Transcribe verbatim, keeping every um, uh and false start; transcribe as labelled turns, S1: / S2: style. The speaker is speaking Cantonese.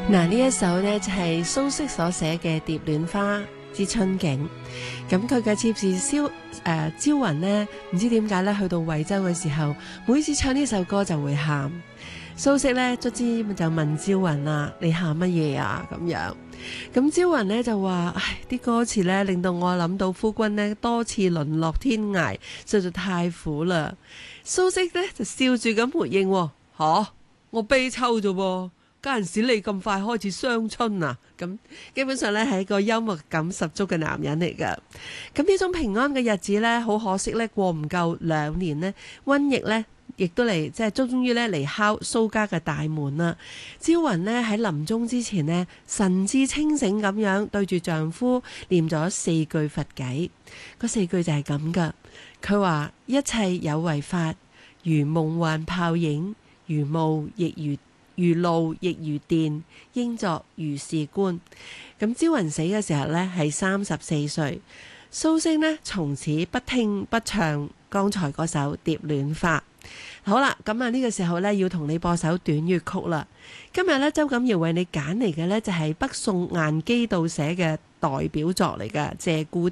S1: 嗱，呢一首呢，就係蘇軾所寫嘅《蝶戀花之春景》。咁佢嘅妾侍蕭誒朝雲呢，唔知點解咧，去到惠州嘅時候，每次唱呢首歌就會喊。蘇軾呢，卒之就問朝雲啦：你喊乜嘢啊？咁樣。咁朝雲呢就話：唉，啲歌詞呢，令到我諗到夫君呢多次淪落天涯，實在太苦啦。蘇軾呢就笑住咁回應：吓、啊，我悲秋啫喎。嗰陣時你咁快開始傷春啊？咁基本上咧係一個幽默感十足嘅男人嚟噶。咁呢種平安嘅日子咧，好可惜咧，過唔夠兩年呢，瘟疫咧亦都嚟，即係終於咧嚟敲蘇家嘅大門啦。朝雲呢喺臨終之前呢，神志清醒咁樣對住丈夫念咗四句佛偈。嗰四句就係咁噶。佢話：一切有為法，如夢幻泡影，如霧亦如如露亦如電，應作如是觀。咁朝雲死嘅時候呢，係三十四歲。蘇軾呢，從此不聽不唱剛才嗰首《蝶戀花》。好啦，咁啊呢個時候呢，要同你播首短粵曲啦。今日呢，周錦瑤為你揀嚟嘅呢，就係北宋顏基道寫嘅代表作嚟嘅《鷓鴣